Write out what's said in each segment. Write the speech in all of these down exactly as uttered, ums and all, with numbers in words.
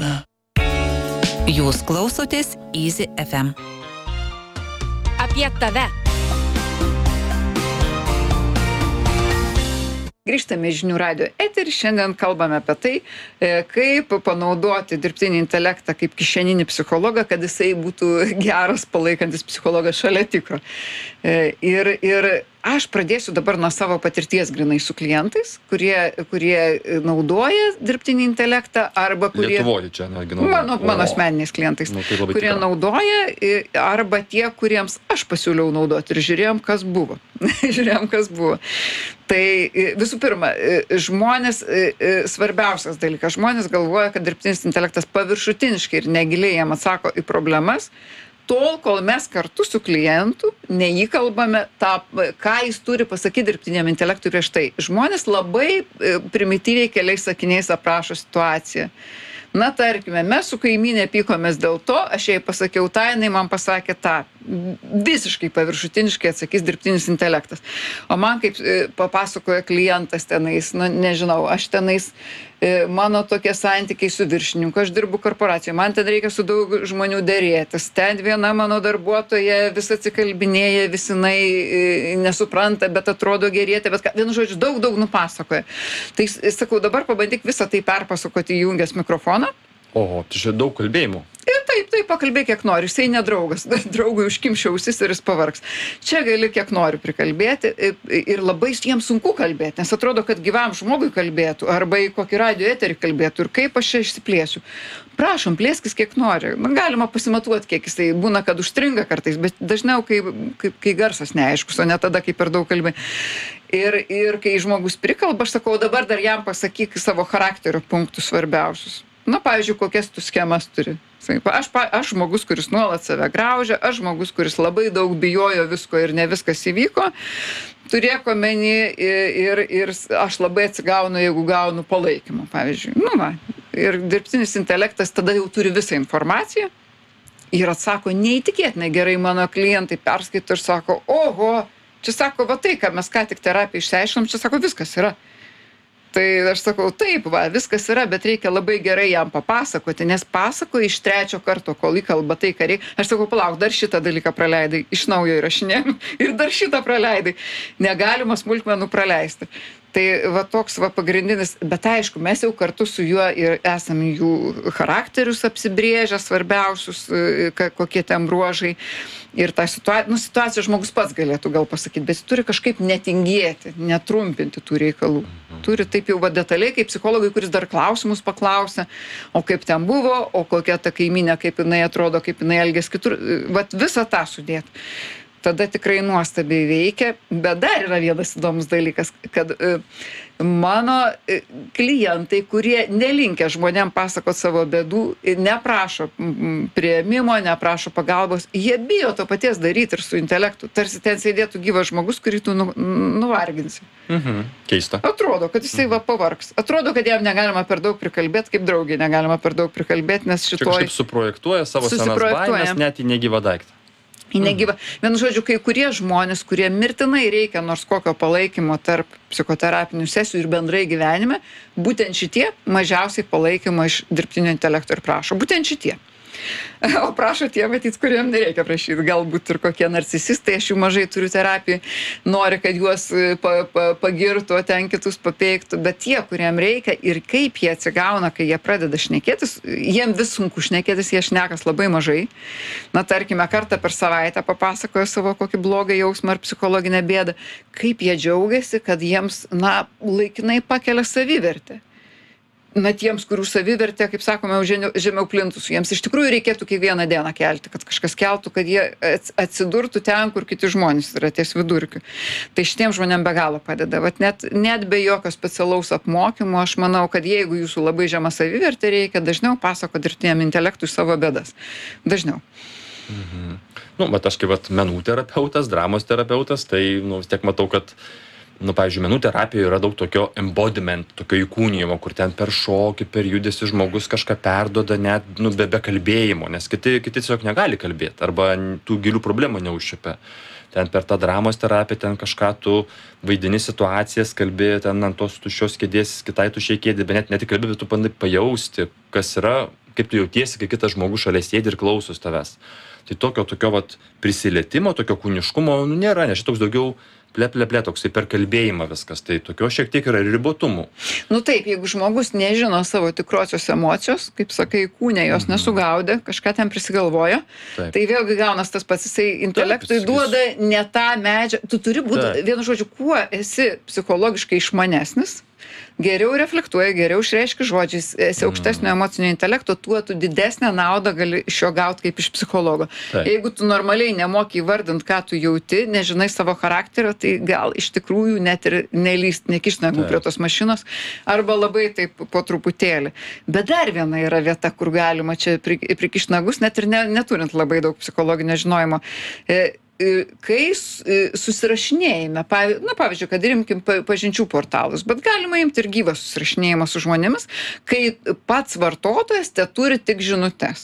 Jūs klausotės Easy F M. Apie tave. Grįžtame į žinių radijo eterį. Šiandien kalbame apie tai, kaip panaudoti dirbtinį intelektą kaip kišeninį psichologą, kad jisai būtų geras palaikantis psichologas šalia tikro. Ir, ir aš pradėsiu dabar nuo savo patirties grinai su klientais, kurie, kurie naudoja dirbtinį intelektą arba kurie... Lietuvoje čia, netgi naudoja. Mano, mano asmeniniais klientais, nu, tai kurie tikra. naudoja arba tie, kuriems aš pasiūliau naudoti ir žiūrėjom, kas buvo. žiūrėjom, kas buvo. Tai visų pirma, žmonės, svarbiausias dalykas, žmonės galvoja, kad dirbtinis intelektas paviršutiniškai ir negiliai jam atsako į problemas, tol, kol mes kartu su klientu neįkalbame tą, ką jis turi pasakyti dirbtiniam intelektui prieš tai. Žmonės labai primityviai keliais sakiniais aprašo situaciją. Na, tarkime, mes su kaimynė pykomės dėl to, aš jai pasakiau tą, jinai man pasakė tą. Visiškai paviršutiniškai atsakys dirbtinis intelektas. O man kaip papasakoja klientas tenais, nu, nežinau, aš tenais, mano tokie santykiai su viršininku, aš dirbu korporacijoje, man ten reikia su daug žmonių dėrėtis, ten viena mano darbuotoja vis atsikalbinėja, visinai nesupranta, bet atrodo gerietė, bet ką, vienu žodžiu, daug, daug nupasakoja. Tai sakau, dabar pabandyk visą tai perpasakoti įjungęs mikrofoną. O, tai čia daug kalbėjimų. Ir taip, taip, pakalbėk kiek nori, jisai nedraugas, draugui užkimšia ausis ir jis pavargs. Čia gali kiek nori prikalbėti ir labai jiems sunku kalbėti, nes atrodo, kad gyvam žmogui kalbėtų arba į kokį radio eterį kalbėtų ir kaip aš čia išsiplėsiu. Prašom, plėskis kiek nori. Na, galima pasimatuoti, kiek jisai būna, kad užstringa kartais, bet dažniau, kai, kai, kai garsas neaiškus, o ne tada, kai per daug kalbė. Ir, ir kai žmogus prikalba, aš sakau, dabar dar jam pasakyk savo charakterio punktus svarbiausius. Na, pavyzdžiui, kokias tu schemas turi. Aš, aš žmogus, kuris nuolat save graužia, aš žmogus, kuris labai daug bijojo visko ir ne viskas įvyko. Turėk omeny ir, ir aš labai atsigaunu, jeigu gaunu palaikymą, pavyzdžiui. Nu, va. Ir dirbtinis intelektas tada jau turi visą informaciją ir atsako neįtikėtinai gerai. Mano klientai perskaito ir sako, oho, čia sako, va tai, ką mes ką tik terapiją išsiaiškinom, čia sako, viskas yra. Tai aš sakau, taip, va, viskas yra, bet reikia labai gerai jam papasakoti, nes pasakoja iš trečio karto, kol įkalba tai, ką reikia. Aš sakau, palauk, dar šitą dalyką praleidai, iš naujo įrašinėjom ir dar šitą praleidai. Negalima smulkmenų praleisti. Tai va toks va pagrindinis, bet aišku, mes jau kartu su juo ir esame jų charakterius apsibrėžę, svarbiausius, kokie ten bruožai. Ir tą situaciją, nu, situaciją žmogus pats galėtų gal pasakyti, bet jis turi kažkaip netingėti, netrumpinti tų reikalų. Turi taip jau va detaliai, kaip psichologai, kuris dar klausimus paklausia, o kaip ten buvo, o kokia ta kaimynė, kaip jinai atrodo, kaip jinai elgės kitur. Vat visą tą sudėti. Tada tikrai nuostabiai veikia, bet dar yra vienas įdomus dalykas, kad mano klientai, kurie nelinkę žmonėm pasakot savo bėdų, neprašo priėmimo, neprašo pagalbos, jie bijo to paties daryti ir su intelektu. Tarsi ten sėdėtų gyvas žmogus, kurį tu nu, nuvarginsi. Mhm. Keista. Atrodo, kad jisai va pavargs. Atrodo, kad jam negalima per daug prikalbėti, kaip draugiai negalima per daug prikalbėti, nes šitoj... Čia kažkaip suprojektuoja savo senas baimės net į negyvą daiktą. Į negyvą. Vienu žodžiu, kai kurie žmonės, kurie mirtinai reikia nors kokio palaikymo tarp psichoterapinių sesijų ir bendrai gyvenime, būtent šitie mažiausiai palaikymo iš dirbtinio intelekto ir prašo. Būtent šitie. O prašo tie, matyt, kuriem nereikia prašyti. Galbūt ir kokie narcisistai, aš jų mažai turiu terapijų, nori, kad juos pa, pa, pagirtų, o ten kitus papeiktų, bet tie, kuriem reikia ir kaip jie atsigauna, kai jie pradeda šnekėtis, jiem vis sunku šnekėtis, jie šnekas labai mažai. Na, tarkime, kartą per savaitę papasakojo savo kokį blogą jausmą ar psichologinę bėdą, kaip jie džiaugiasi, kad jiems, na, laikinai pakelia savivertę. Na, tiems, kurių savivertė, kaip sakome, žemiau plintusų, jiems iš tikrųjų reikėtų kiekvieną dieną kelti, kad kažkas keltų, kad jie atsidurtų ten, kur kiti žmonės yra ties vidurkiu. Tai šitiem žmonėm be galo padeda. Vat net, net be jokio specialaus apmokymo, aš manau, kad jeigu jūsų labai žema savivertė reikia, dažniau pasako dirbtiniam intelektui savo bėdas. Dažniau. Mhm. Nu, bet aš kaip vat, menų terapeutas, dramos terapeutas, tai, nu, vis tiek matau, kad nu, pavyzdžiui, menų terapijoje yra daug tokio embodiment, tokio įkūnijimo, kur ten per šokį, per judesį žmogus kažką perduoda net, nu, be, be kalbėjimo, nes kiti, kiti tiesiog negali kalbėti, arba tų gilių problemų neužčiupia. Ten per tą dramos terapiją, ten kažką tu vaidini situacijas, kalbė ten ant tos tuščios kėdės, kitai tuščiai kėdė, bet net ne tik kalbė, bet tu bandai pajausti, kas yra kaip tu jautiesi, kai kitas žmogus šalia sėdi ir klausos tavęs. Tai tokio, tokio vat, prisilietimo, tokio kūniškumo nu, nėra, nes šitoks daugiau ple, ple, ple, toksai per kalbėjimą viskas, tai tokio šiek tiek yra ribotumų. Nu taip, jeigu žmogus nežino savo tikrosios emocijos, kaip sakai, kūne jos mhm. nesugaudė, kažką ten prisigalvojo, taip. Tai vėlgi gaunas tas pats, jisai intelektui taip, duoda ne tą medžiagą, tu turi būti, vienu žodžiu, kuo esi psichologiškai išmanesnis, geriau reflektuoji, geriau išreiški žodžiais, esi aukštesnio emocinio intelekto, tuo tu didesnę naudą gali iš jo gauti kaip iš psichologo. Taip. Jeigu tu normaliai nemoki įvardint, ką tu jauti, nežinai savo charakterio, tai gal iš tikrųjų net ir nelyst, nekišt nagų prie tos mašinos, arba labai taip po truputėlį. Bet dar viena yra vieta, kur galima čia prikišt nagus, net ir ne, neturint labai daug psichologinio žinojimo. E, kai susirašinėjame, na, pavyzdžiui, kad imkim pažinčių portalus, bet galima imti ir gyvą susirašinėjimą su žmonėmis, kai pats vartotojas te turi tik žinutes.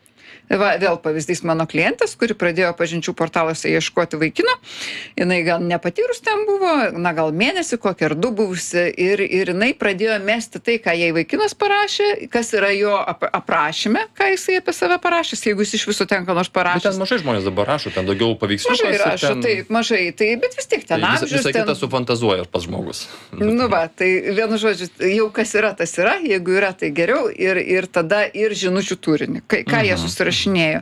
Va, vėl pavyzdys mano klientės, kuri pradėjo pažinčių portaluose ieškoti vaikino. Jinai gal nepatyrus ten buvo, na gal mėnesį kokį ar du buvusi ir, ir jinai pradėjo mesti tai, ką jai vaikinas parašė, kas yra jo ap aprašyme, ką jisai apie save parašęs, jeigu jis iš viso ten ką nors parašęs. Bet ten mažai žmonės dabar rašo, ten daugiau paveiksliukas. Mažai rašo, ten... taip, mažai, tai, bet vis tiek ten tai amžius. Visą ten... kitą sufantazuoja pas žmogus. Nu va, tai vienu žodžiu, jau kas yra, tas yra, jeigu yra, tai geriau ir, ir tada ir žinučių turinį, ką, ką jie susirašinėjo.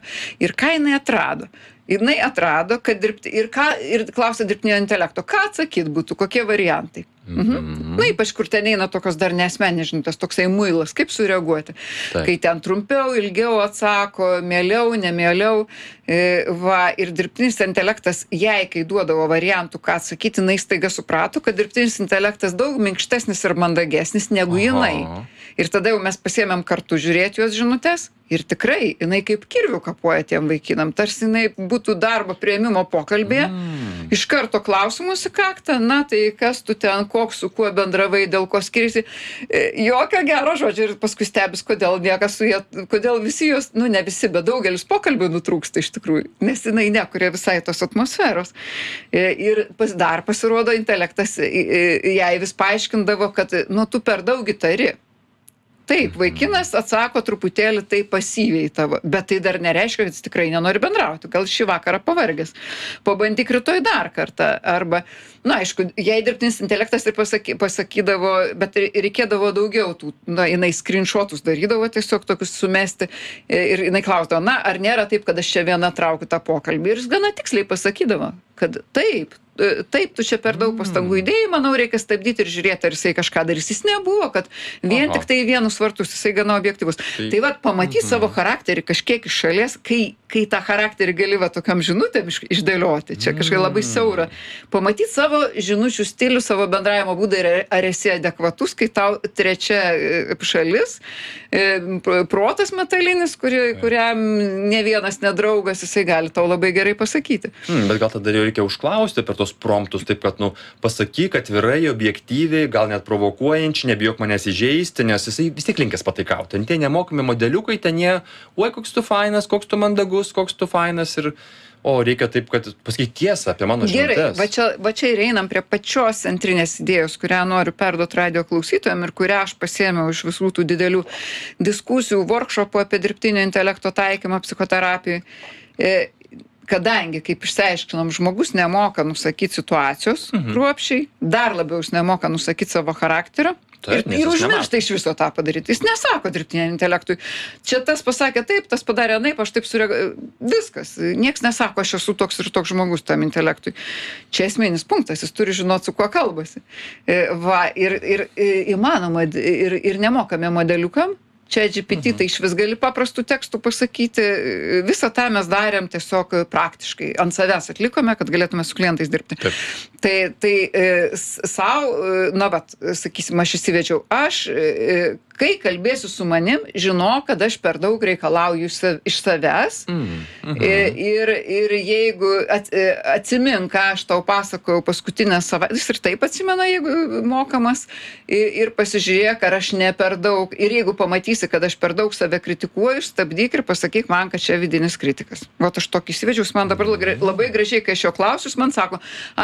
Ir ką jinai atrado? Jinai atrado, kad dirbti, ir, ką, ir klausė dirbtinio intelekto, ką atsakyt būtų, kokie variantai. Mhm. Na, ypač kur ten eina tokios dar nesmenės žinutės, toksai muilas, kaip sureaguoti. Taip. Kai ten trumpiau, ilgiau atsako, mieliau, nemieliau. E, va, ir dirbtinis intelektas, jei kai duodavo variantų, ką atsakyti, jinai staiga suprato, kad dirbtinis intelektas daug minkštesnis ir mandagesnis negu Aha. jinai. Ir tada jau mes pasiėmėm kartu žiūrėti jos žinutes ir tikrai jinai kaip kirvių kapoja tiem vaikinam, tarsi jinai būtų darbo priėmimo pokalbėje, mm. iš karto klausimus į kaktą, na tai kas tu ten, koks su kuo bendravai, dėl ko skiriasi, jokio gero žodžio ir paskui stebis, kodėl niekas su jie, kodėl visi jos, nu ne visi, bet daugelis pokalbių nutrūksta iš tikrųjų, nes jinai nekuria visai tos atmosferos. Ir pas, dar pasirodo intelektas jai vis paaiškindavo, kad nu tu per daug įtari. Taip, vaikinas atsako truputėlį tai pasyviai tavo, bet tai dar nereiškia, kad jis tikrai nenori bendrauti. Gal šį vakarą pavargęs. Pabandyk rytoj dar kartą. Arba, na, aišku, jei dirbtinis intelektas ir pasaky, pasakydavo, bet reikėdavo daugiau tų, na, jinai screenshotus darydavo, tiesiog tokius sumesti ir jinai klausdavo, na, ar nėra taip, kad aš čia viena traukiu tą pokalbį. Ir jis gana tiksliai pasakydavo, kad taip, taip, tu čia per daug pastangų įdėjai, manau, reikia stabdyti ir žiūrėti, ar jisai kažką darys. Jis nebuvo, kad vien Aha. tik tai vienus vartus, jisai gana objektyvus. Tai, tai va, pamatyti mhm. savo charakterį kažkiek iš šalies, kai, kai tą charakterį gali va tokiam žinutėm iš, išdėlioti, čia kažkaip labai siaura. Pamatyti savo žinučių stilių, savo bendravimo būdą ir ar esi adekvatus, kai tau trečia šalis, protas metalinis, kuri, kuriam ne vienas nedraugas, jisai gali tau labai gerai pasakyti. Hmm, bet gal tada jau reikia užklausti per tos promptus, taip kad, nu, pasakyk atvirai, objektyviai, gal net provokuojančiai, nebijok manęs įžeisti, nes jisai vis tiek linkęs pataikauti. Ten tie nemokami modeliukai, ten jie, oi, koks tu fainas, koks tu mandagus, koks tu fainas ir, o, reikia taip, kad pasakyk tiesą apie mano žinutes. Gerai, va čia, va čia ir einam prie pačios centrinės idėjos, kurią noriu perduoti radio klausytojam ir kurią aš pasiėmiau iš visų tų didelių diskusijų, workshopų apie dirbtinio intelekto taikymą psichoterapijai. E, Kadangi, kaip išsiaiškinom, žmogus nemoka nusakyti situacijos mhm. kruopščiai, dar labiau jis nemoka nusakyti savo charakterio Taip, ir, ir užmiršta iš viso tą padaryti. Jis nesako dirbtiniam intelektui. Čia tas pasakė taip, tas padarė naip, aš taip sureagavau. Viskas. Niekas nesako, aš esu toks ir toks žmogus tam intelektui. Čia esminis punktas, jis turi žinoti, su kuo kalbasi. Va, ir, ir, ir įmanoma, ir, ir nemokame modeliukam. Čia G P T, mhm. tai iš vis gali paprastų tekstų pasakyti, visą tą mes darėm tiesiog praktiškai, ant savęs atlikome, kad galėtume su klientais dirbti. Taip. Tai, tai e, savo, na, bet, sakysim, aš įsivedžiau, aš, e, kai kalbėsiu su manim, žinau, kad aš per daug reikalauju iš savęs mm, mhm. ir, ir jeigu at, atsimink, ką aš tau pasakojau paskutinę savaitę, jis ir taip atsimena, jeigu mokamas, ir, ir pasižiūrėk, ar aš ne per daug, ir jeigu pamatysi, kad aš per daug save kritikuoju, stabdyk ir pasakyk man, kad čia vidinis kritikas. Vat aš tokį įsivedžiau, jis man dabar labai gražiai, kai aš jo klausiu, man sako, ar čia jau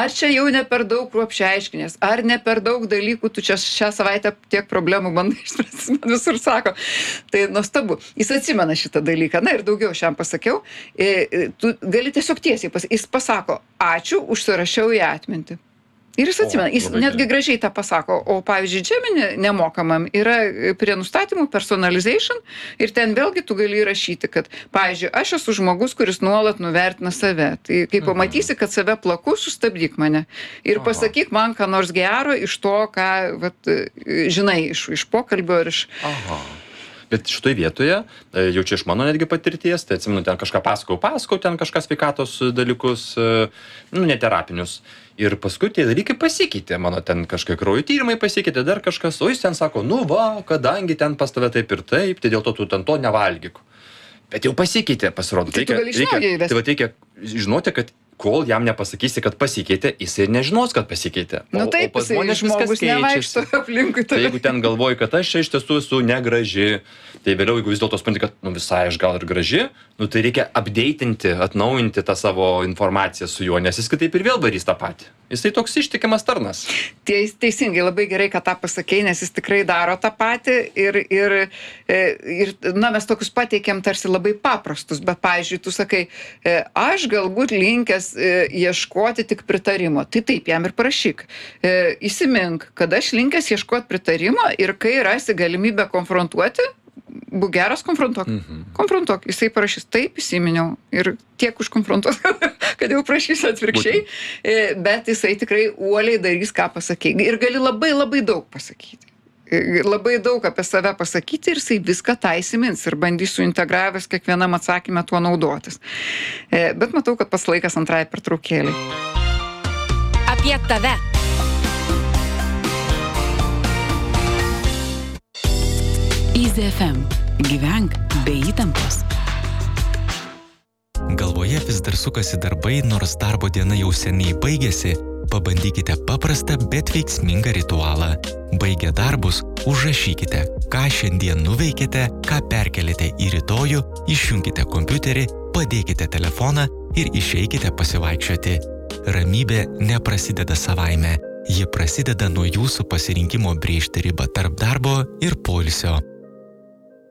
jau ne per daug kruopščiai aiškinės, ar ne per daug dalykų, tu čia šią savaitę tiek problemų bandai išspręsti, man visur sako. Tai nuostabu. Jis atsimena šitą dalyką. Na ir daugiau šiam pasakiau. E, tu gali tiesiog tiesiai pasakyti. Jis pasako, ačiū, užsirašiau į atmintį. Ir jis atsimena, jis O, netgi gražiai tą pasako, o pavyzdžiui, Gemini nemokamam yra prie nustatymų personalization ir ten vėlgi tu gali įrašyti, kad, pavyzdžiui, aš esu žmogus, kuris nuolat nuvertina save. Tai kai pamatysi, kad save plaku, sustabdyk mane ir pasakyk man, ką nors gero iš to, ką vat, žinai, iš, iš pokalbio ir iš... Aha. Bet šitoj vietoje, jau čia iš mano netgi patirties, tai atsimenu, ten kažką pasakau, pasakau, ten kažką sveikatos dalykus, nu, neterapinius. Ir paskui tie dalykai pasikeitė, mano ten kažkokie kraujo tyrimai pasikeitė, dar kažkas, o jis ten sako, nu va, kadangi ten pas tave taip ir taip, tai dėl to tu ten to nevalgyk. Bet jau pasikeitė, pasirodo. Tai tu gali iš naujo įvesti. Tai va reikia žinoti, kad kol jam nepasakysi, kad pasikeitė, jis ir nežinos, kad pasikeitė. Nu taip, o pas jisai žmonės viskas žmogus nevaikšto keičiasi. aplinkui Tai tave. jeigu ten galvoji, kad aš čia iš tiesų esu negraži, tai vėliau, jeigu vis dėlto supranti, kad nu, visai aš gal ir graži, nu, tai reikia updateinti, atnaujinti tą savo informaciją su juo, nes jis kitaip ir vėl varys tą patį. Jisai toks ištikimas tarnas. Teis, teisingai, labai gerai, kad tą pasakei, nes jis tikrai daro tą patį ir, ir, ir na, mes tokius pateikėm tarsi labai paprastus, bet, pavyzdžiui, tu sakai, aš galbūt linkęs ieškoti tik pritarimo. Tai taip, jam ir parašyk. Įsimink, kad aš linkęs ieškoti pritarimo ir kai rasi galimybę konfrontuoti, būk geras, konfrontuok. Mhm. Konfrontuok. Jisai parašys, taip, įsiminiau. Ir tiek užkonfrontuos, kad jau prašys atvirkščiai. Būtent. Bet jisai tikrai uoliai darys, ką pasakei. Ir gali labai labai daug pasakyti. Labai daug apie save pasakyti ir jisai viską tą įsimins ir bandys suintegravęs kiekvienam atsakymę tuo naudotis. Bet matau, kad pas laikas antrai pertraukėlei. Apie tave. Easy F M. Gyvenk be įtampos. Galvoje vis dar sukasi darbai, nors darbo diena jau seniai baigėsi. Pabandykite paprastą, bet veiksmingą ritualą. Baigę darbus, užrašykite, ką šiandien nuveikėte, ką perkelite į rytojų, išjunkite kompiuterį, padėkite telefoną ir išeikite pasivaikščioti. Ramybė neprasideda savaime. Ji prasideda nuo jūsų pasirinkimo brėžti ribą tarp darbo ir poilsio.